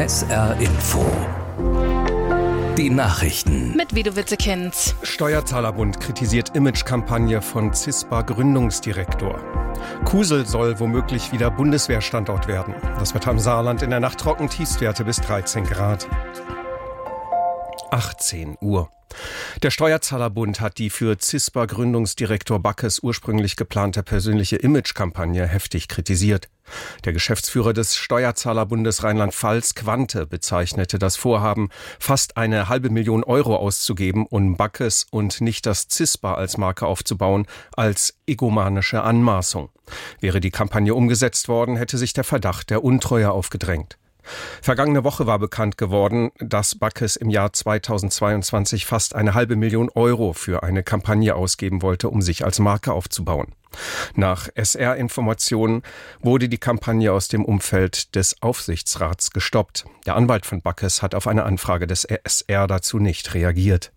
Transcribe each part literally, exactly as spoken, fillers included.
S R Info. Die Nachrichten. Mit Vido Wittekind. Steuerzahlerbund kritisiert Imagekampagne von CISPA Gründungsdirektor. Kusel soll womöglich wieder Bundeswehrstandort werden. Das Wetter im Saarland in der Nacht trocken, Tiefstwerte bis dreizehn Grad. achtzehn Uhr. Der Steuerzahlerbund hat die für CISPA Gründungsdirektor Backes ursprünglich geplante persönliche Imagekampagne heftig kritisiert. Der Geschäftsführer des Steuerzahlerbundes Rheinland-Pfalz, Quante, bezeichnete das Vorhaben, fast eine halbe Million Euro auszugeben, um Backes und nicht das CISPA als Marke aufzubauen, als egomanische Anmaßung. Wäre die Kampagne umgesetzt worden, hätte sich der Verdacht der Untreue aufgedrängt. Vergangene Woche war bekannt geworden, dass Backes im Jahr zweitausendzweiundzwanzig fast eine halbe Million Euro für eine Kampagne ausgeben wollte, um sich als Marke aufzubauen. Nach S R-Informationen wurde die Kampagne aus dem Umfeld des Aufsichtsrats gestoppt. Der Anwalt von Backes hat auf eine Anfrage des S R dazu nicht reagiert.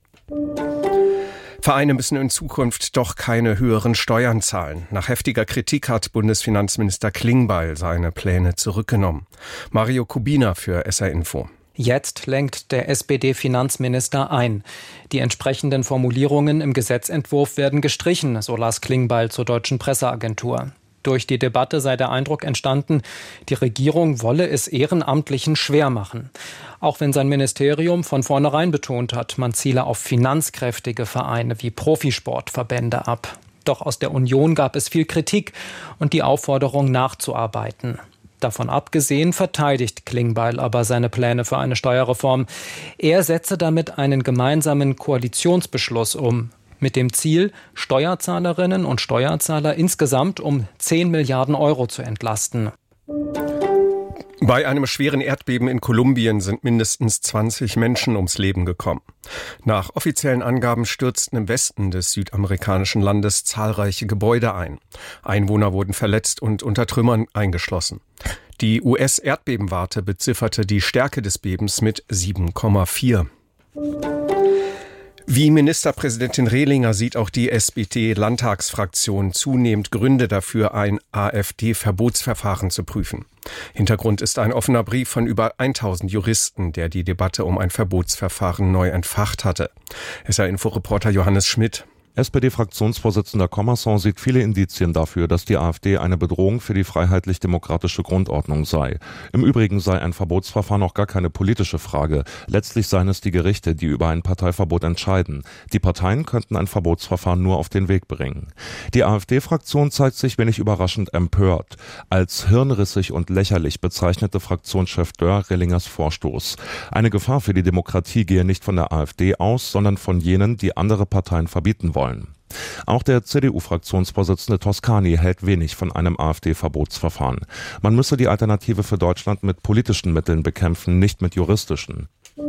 Vereine müssen in Zukunft doch keine höheren Steuern zahlen. Nach heftiger Kritik hat Bundesfinanzminister Klingbeil seine Pläne zurückgenommen. Mario Kubina für S R Info. Jetzt lenkt der S P D-Finanzminister ein. Die entsprechenden Formulierungen im Gesetzentwurf werden gestrichen, so las Klingbeil zur Deutschen Presseagentur. Durch die Debatte sei der Eindruck entstanden, die Regierung wolle es Ehrenamtlichen schwer machen. Auch wenn sein Ministerium von vornherein betont hat, man ziele auf finanzkräftige Vereine wie Profisportverbände ab. Doch aus der Union gab es viel Kritik und die Aufforderung nachzuarbeiten. Davon abgesehen verteidigt Klingbeil aber seine Pläne für eine Steuerreform. Er setze damit einen gemeinsamen Koalitionsbeschluss um, mit dem Ziel, Steuerzahlerinnen und Steuerzahler insgesamt um zehn Milliarden Euro zu entlasten. Bei einem schweren Erdbeben in Kolumbien sind mindestens zwanzig Menschen ums Leben gekommen. Nach offiziellen Angaben stürzten im Westen des südamerikanischen Landes zahlreiche Gebäude ein. Einwohner wurden verletzt und unter Trümmern eingeschlossen. Die U S-Erdbebenwarte bezifferte die Stärke des Bebens mit sieben Komma vier. Wie Ministerpräsidentin Rehlinger sieht auch die S P D-Landtagsfraktion zunehmend Gründe dafür, ein AfD-Verbotsverfahren zu prüfen. Hintergrund ist ein offener Brief von über tausend Juristen, der die Debatte um ein Verbotsverfahren neu entfacht hatte. S R-Info-Reporter Johannes Schmidt. S P D-Fraktionsvorsitzender Commerson sieht viele Indizien dafür, dass die AfD eine Bedrohung für die freiheitlich-demokratische Grundordnung sei. Im Übrigen sei ein Verbotsverfahren noch gar keine politische Frage. Letztlich seien es die Gerichte, die über ein Parteiverbot entscheiden. Die Parteien könnten ein Verbotsverfahren nur auf den Weg bringen. Die AfD-Fraktion zeigt sich wenig überraschend empört. Als hirnrissig und lächerlich bezeichnete Fraktionschef Dörr Rehlingers Vorstoß. Eine Gefahr für die Demokratie gehe nicht von der AfD aus, sondern von jenen, die andere Parteien verbieten wollen. Auch der C D U-Fraktionsvorsitzende Toscani hält wenig von einem AfD-Verbotsverfahren. Man müsse die Alternative für Deutschland mit politischen Mitteln bekämpfen, nicht mit juristischen.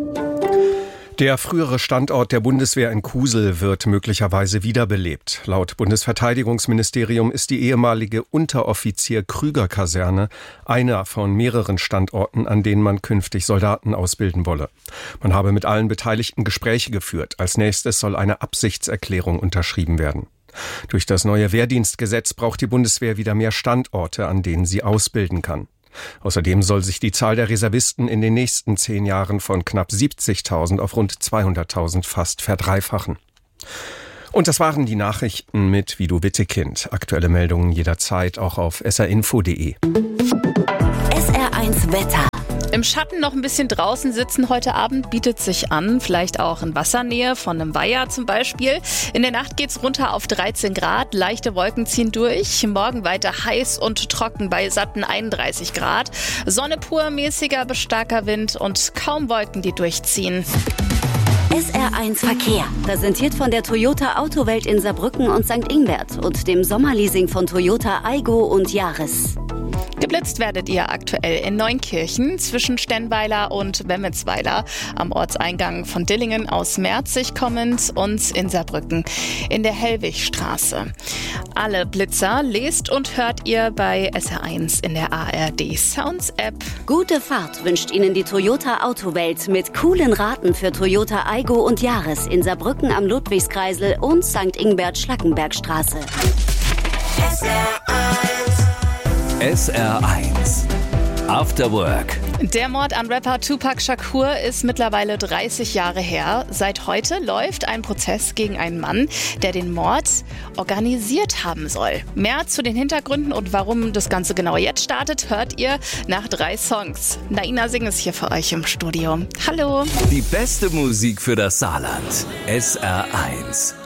Der frühere Standort der Bundeswehr in Kusel wird möglicherweise wiederbelebt. Laut Bundesverteidigungsministerium ist die ehemalige Unteroffizier-Krüger-Kaserne einer von mehreren Standorten, an denen man künftig Soldaten ausbilden wolle. Man habe mit allen Beteiligten Gespräche geführt. Als nächstes soll eine Absichtserklärung unterschrieben werden. Durch das neue Wehrdienstgesetz braucht die Bundeswehr wieder mehr Standorte, an denen sie ausbilden kann. Außerdem soll sich die Zahl der Reservisten in den nächsten zehn Jahren von knapp siebzigtausend auf rund zweihunderttausend fast verdreifachen. Und das waren die Nachrichten mit Vido Wittekind. Aktuelle Meldungen jederzeit auch auf s r info punkt de. S R eins Wetter. Im Schatten noch ein bisschen draußen sitzen heute Abend bietet sich an, vielleicht auch in Wassernähe von einem Weiher zum Beispiel. In der Nacht geht's runter auf dreizehn Grad, leichte Wolken ziehen durch. Morgen weiter heiß und trocken bei satten einunddreißig Grad. Sonne pur, mäßiger bis starker Wind und kaum Wolken, die durchziehen. S R eins Verkehr, präsentiert von der Toyota Autowelt in Saarbrücken und Sankt Ingbert und dem Sommerleasing von Toyota Aygo und Yaris. Geblitzt werdet ihr aktuell in Neunkirchen zwischen Stennweiler und Wemmelsweiler, am Ortseingang von Dillingen aus Merzig kommend und in Saarbrücken in der Hellwigstraße. Alle Blitzer lest und hört ihr bei S R eins in der A R D Sounds App. Gute Fahrt wünscht Ihnen die Toyota Autowelt mit coolen Raten für Toyota Aygo und Yaris in Saarbrücken am Ludwigskreisel und Sankt Ingbert Schlackenbergstraße. S R eins After Work. Der Mord an Rapper Tupac Shakur ist mittlerweile dreißig Jahre her. Seit heute läuft ein Prozess gegen einen Mann, der den Mord organisiert haben soll. Mehr zu den Hintergründen und warum das Ganze genau jetzt startet, hört ihr nach drei Songs. Naina Singh ist hier für euch im Studio. Hallo. Die beste Musik für das Saarland. S R eins.